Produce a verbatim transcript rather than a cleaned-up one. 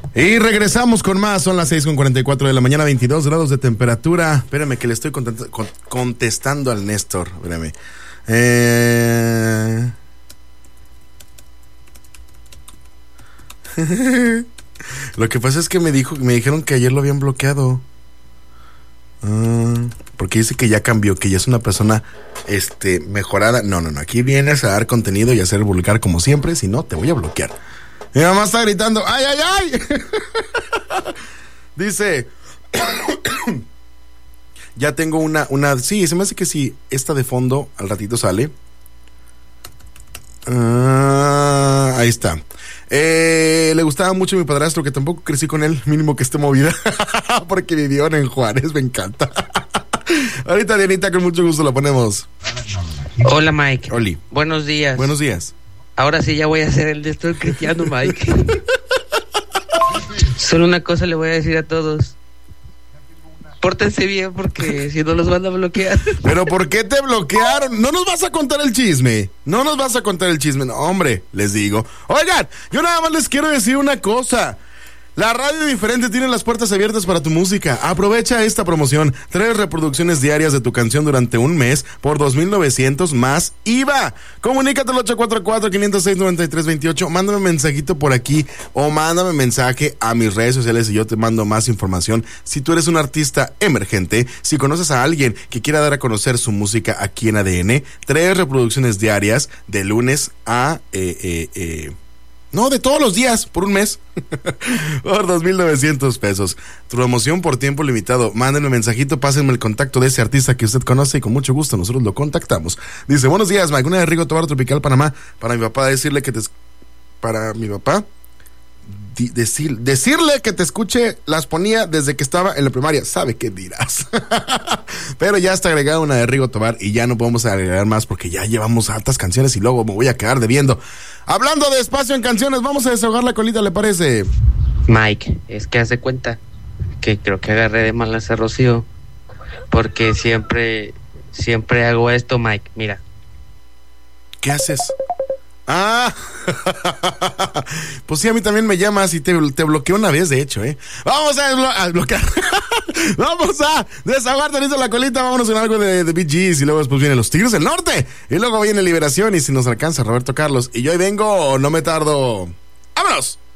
Y regresamos con más, son las seis con cuarenta y cuatro de la mañana, veintidós grados de temperatura. Espérame que le estoy content- con- contestando al Néstor, espérame. Eh... Lo que pasa es que me dijo, me dijeron que ayer lo habían bloqueado. Uh, porque dice que ya cambió, que ya es una persona este, mejorada. No, no, no, aquí vienes a dar contenido y a ser vulgar como siempre, si no, te voy a bloquear. Mi mamá está gritando, ¡ay, ay, ay! Dice, ya tengo una, una, sí, se me hace que sí, esta de fondo al ratito sale. Uh, ahí está. Eh, le gustaba mucho mi padrastro, que tampoco crecí con él, mínimo que esté movida, porque vivió en Juárez, me encanta. Ahorita, Dianita, con mucho gusto la ponemos. Hola, Mike. Oli. Buenos días. Buenos días. Ahora sí ya voy a ser el de estoy cristiano, Mike. Solo una cosa le voy a decir a todos. Pórtense bien porque si no los van a bloquear. ¿Pero por qué te bloquearon? No nos vas a contar el chisme. No nos vas a contar el chisme. No, hombre, les digo. Oigan, yo nada más les quiero decir una cosa. La Radio Diferente tiene las puertas abiertas para tu música. Aprovecha esta promoción. Tres reproducciones diarias de tu canción durante un mes por dos mil novecientos más I V A. Comunícate al ocho cuatro cuatro, cinco cero seis, nueve tres dos ocho. Mándame un mensajito por aquí o mándame mensaje a mis redes sociales y yo te mando más información. Si tú eres un artista emergente, si conoces a alguien que quiera dar a conocer su música aquí en A D N, tres reproducciones diarias de lunes a... Eh, eh, eh, No, de todos los días, por un mes. Por dos mil novecientos pesos. Promoción por tiempo limitado. Mándenme un mensajito, pásenme el contacto de ese artista que usted conoce y con mucho gusto nosotros lo contactamos. Dice, buenos días, Mike. Una de Rigo Tobar, Tropical, Panamá. Para mi papá decirle que te... Para mi papá... Di- decir, decirle que te escuche, las ponía desde que estaba en la primaria. ¿Sabe qué dirás? Pero ya está agregada una de Rigo Tobar y ya no podemos agregar más porque ya llevamos altas canciones y luego me voy a quedar debiendo. Hablando de espacio en canciones, vamos a desahogar la colita, ¿le parece? Mike, es que haz de cuenta que creo que agarré de malas a Rocío. Porque siempre, siempre hago esto, Mike. Mira. ¿Qué haces? Ah, pues sí, a mí también me llamas y te, te bloqueé una vez, de hecho, ¿eh? Vamos a, desblo- a bloquear. Vamos a desahogar tantito la colita, vámonos con algo de, de Bee Gees y luego después vienen los Tigres del Norte y luego viene Liberación y si nos alcanza Roberto Carlos y yo ahí vengo, no me tardo. ¡Vámonos!